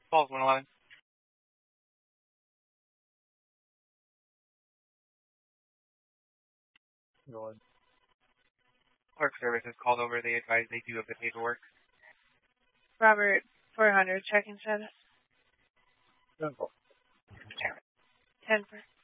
Falls 111. Clerk services called over. They advised they do have the paperwork. Robert, 400, checking status. 10-4. 10-4.